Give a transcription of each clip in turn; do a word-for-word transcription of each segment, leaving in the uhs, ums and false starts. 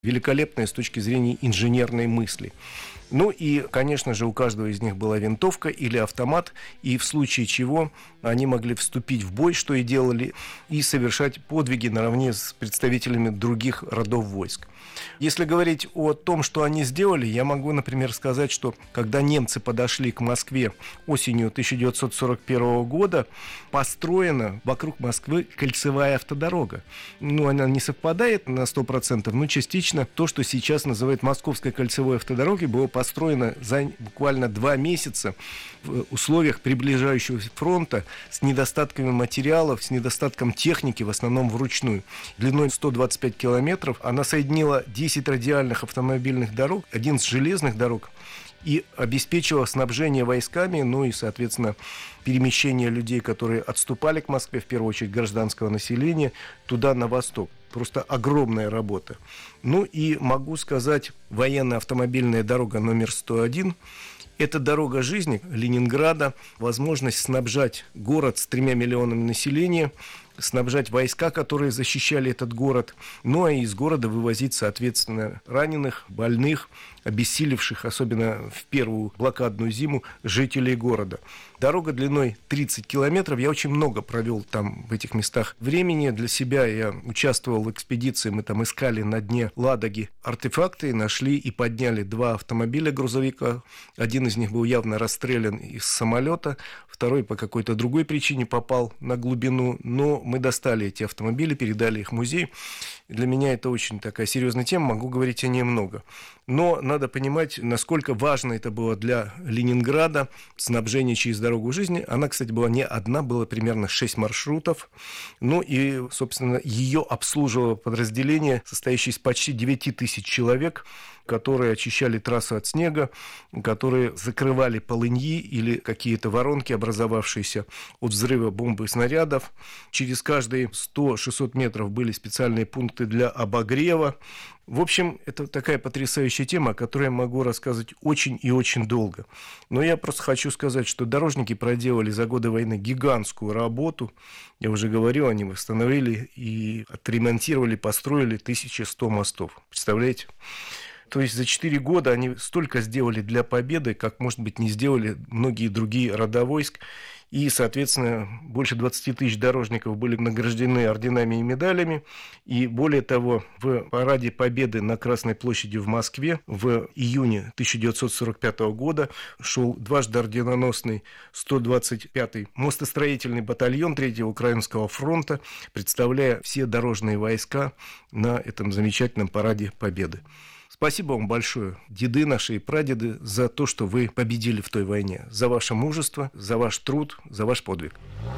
великолепная с точки зрения инженерной мысли. Ну и, конечно же, у каждого из них была винтовка или автомат, и в случае чего они могли вступить в бой, что и делали, и совершать подвиги наравне с представителями других родов войск. Если говорить о том, что они сделали, я могу, например, сказать, что когда немцы подошли к Москве осенью тысяча девятьсот сорок первого года, построена вокруг Москвы кольцевая автодорога. Ну, она не совпадает на сто процентов, но частично то, что сейчас называют Московской кольцевой автодорогой, было построено за буквально два месяца в условиях приближающегося фронта с недостатками материалов, с недостатком техники, в основном вручную. Длиной сто двадцать пять километров она соединила десять радиальных автомобильных дорог, одиннадцать железных дорог, и обеспечила снабжение войсками, ну и, соответственно, перемещение людей, которые отступали к Москве, в первую очередь гражданского населения, туда на восток. Просто огромная работа. Ну и могу сказать, военная автомобильная дорога номер сто один – это дорога жизни Ленинграда, возможность снабжать город с тремя миллионами населения, снабжать войска, которые защищали этот город, ну а из города вывозить, соответственно, раненых, больных, обессилевших, особенно в первую блокадную зиму, жителей города. Дорога длиной тридцать километров. Я очень много провел там, в этих местах, времени. Для себя я участвовал в экспедиции. Мы там искали на дне Ладоги артефакты, нашли и подняли два автомобиля грузовика. Один из них был явно расстрелян из самолета, второй по какой-то другой причине попал на глубину. Но мы достали эти автомобили, передали их в музей. Для меня это очень такая серьезная тема, могу говорить о ней много. Но надо понимать, насколько важно это было для Ленинграда, снабжение через дорогу жизни. Она, кстати, была не одна, было примерно шесть маршрутов. Ну и, собственно, ее обслуживало подразделение, состоящее из почти девять тысяч человек, которые очищали трассу от снега, которые закрывали полыньи или какие-то воронки, образовавшиеся от взрыва бомбы и снарядов. Через каждые сто-шестьсот метров были специальные пункты для обогрева. В общем, это такая потрясающая тема, о которой я могу рассказывать очень и очень долго. Но я просто хочу сказать, что дорожники проделали за годы войны гигантскую работу. Я уже говорил, они восстановили и отремонтировали, построили тысячу сто мостов. Представляете? То есть за четыре года они столько сделали для победы, как, может быть, не сделали многие другие рода войск. И, соответственно, больше двадцать тысяч дорожников были награждены орденами и медалями. И, более того, в параде Победы на Красной площади в Москве в июне тысяча девятьсот сорок пятого года шел дважды орденоносный сто двадцать пятый мостостроительный батальон третьего Украинского фронта, представляя все дорожные войска на этом замечательном параде Победы. Спасибо вам большое, деды наши и прадеды, за то, что вы победили в той войне, за ваше мужество, за ваш труд, за ваш подвиг.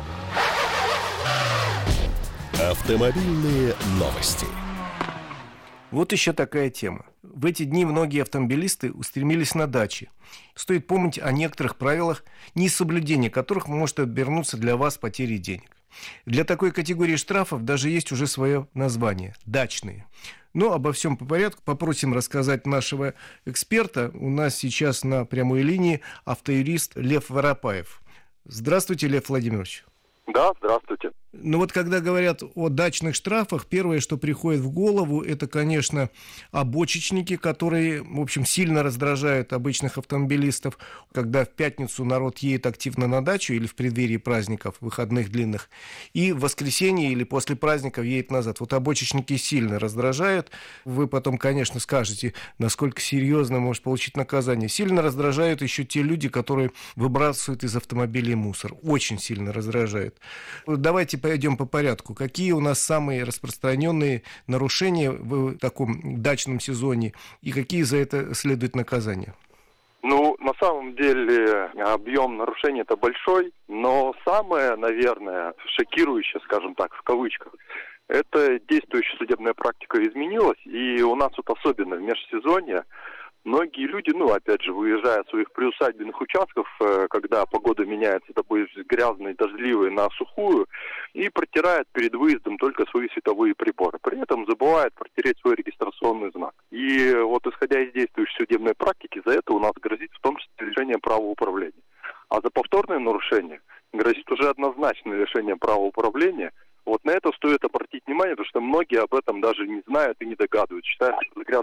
Автомобильные новости. Вот еще такая тема. В эти дни многие автомобилисты устремились на дачи. Стоит помнить о некоторых правилах, несоблюдение которых может обернуться для вас потерей денег. Для такой категории штрафов даже есть уже свое название – дачные. Но обо всем по порядку попросим рассказать нашего эксперта. У нас сейчас на прямой линии автоюрист Лев Воропаев. Здравствуйте, Лев Владимирович. Да, здравствуйте. Ну вот когда говорят о дачных штрафах, первое, что приходит в голову, это, конечно, обочечники, которые, в общем, сильно раздражают обычных автомобилистов, когда в пятницу народ едет активно на дачу или в преддверии праздников, выходных длинных, и в воскресенье или после праздников едет назад. Вот обочечники сильно раздражают. Вы потом, конечно, скажете, насколько серьезно может получить наказание. Сильно раздражают еще те люди, которые выбрасывают из автомобилей мусор. Очень сильно раздражают. Давайте пойдем по порядку. Какие у нас самые распространенные нарушения в таком дачном сезоне и какие за это следует наказания? Ну, на самом деле, объем нарушений это большой, но самое, наверное, шокирующее, скажем так, в кавычках, это действующая судебная практика изменилась, и у нас вот особенно в межсезонье многие люди, ну, опять же, выезжая от своих приусадебных участков, когда погода меняется, допустим, грязной, дождливой на сухую, и протирают перед выездом только свои световые приборы. При этом забывают протереть свой регистрационный знак. И вот исходя из действующей судебной практики, за это у нас грозит в том числе лишение права управления. А за повторное нарушение грозит уже однозначное лишение права управления. Вот на это стоит обратить внимание. внимание, потому что многие об этом даже не знают и не догадываются. Считают, что